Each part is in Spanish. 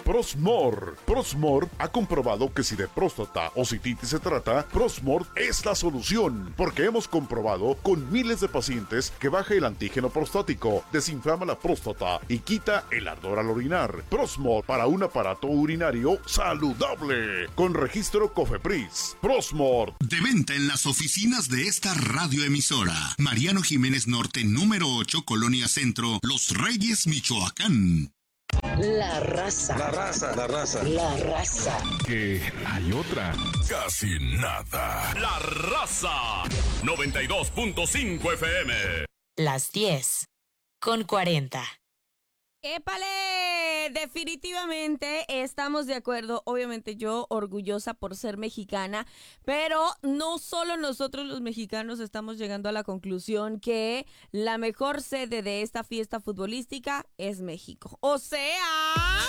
Prosmor. Prosmor ha comprobado que si de próstata o cistitis se trata, Prosmor es la solución, porque hemos comprobado con miles de pacientes que baja el antígeno prostático, desinflama la próstata y quita el ardor al orinar. Prosmor para un aparato urinario saludable, con registro COFEPRIS. Prosmor. De venta en las oficinas de esta radioemisora. Mariano Jiménez Norte, número 8, Colonia Centro, Los Reyes, Michoacán. La raza. La raza, la raza. La raza. Que hay otra. Casi nada. La raza. 92.5 FM. Las 10:40. ¡Épale! Definitivamente estamos de acuerdo. Obviamente yo orgullosa por ser mexicana, pero no solo nosotros los mexicanos estamos llegando a la conclusión que la mejor sede de esta fiesta futbolística es México. O sea...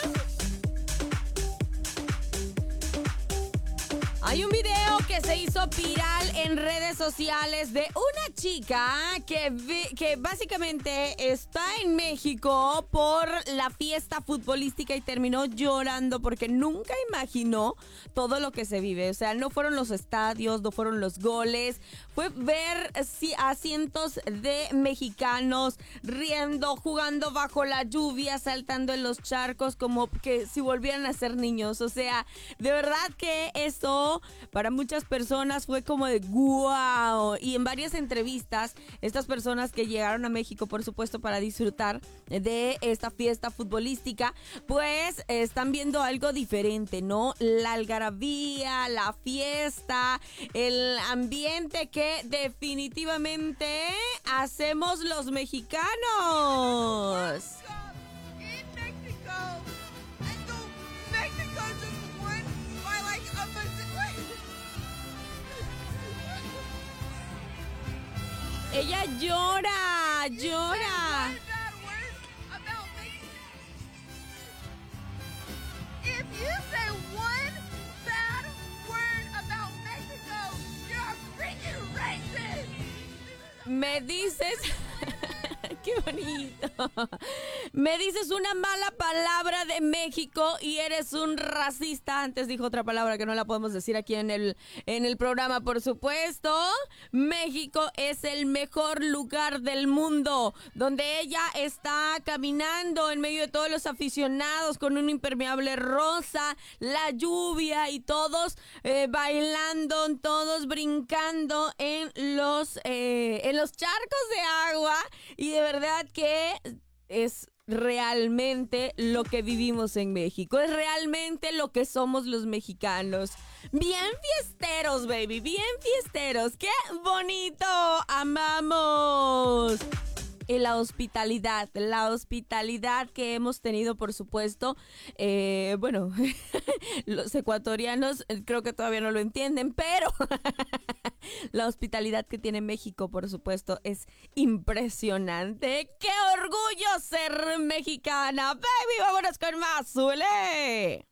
Hay un video que se hizo viral en redes sociales de una chica que básicamente está en México por la fiesta futbolística y terminó llorando porque nunca imaginó todo lo que se vive. O sea, no fueron los estadios, no fueron los goles, fue ver a cientos de mexicanos riendo, jugando bajo la lluvia, saltando en los charcos como que si volvieran a ser niños. O sea, de verdad que esto para muchas personas fue como de ¡guau! Y en varias entrevistas, estas personas que llegaron a México, por supuesto, para disfrutar de esta fiesta futbolística, pues están viendo algo diferente, ¿no? La algarabía, la fiesta, el ambiente que definitivamente hacemos los mexicanos. Ella llora. Me dices... ¡Qué bonito! Me dices una mala palabra de México y eres un racista. Antes dijo otra palabra que no la podemos decir aquí en el programa, por supuesto. México es el mejor lugar del mundo, donde ella está caminando en medio de todos los aficionados con un impermeable rosa, la lluvia y todos bailando, todos brincando en los charcos de agua. Y de verdad que es realmente lo que vivimos en México. Es realmente lo que somos los mexicanos. Bien fiesteros, baby. Bien fiesteros. ¡Qué bonito! ¡Amamos! Y la hospitalidad que hemos tenido, por supuesto. Bueno, los ecuatorianos creo que todavía no lo entienden, pero la hospitalidad que tiene México, por supuesto, es impresionante. ¡Qué orgullo ser mexicana! ¡Baby, vámonos con más! ¡Súbele!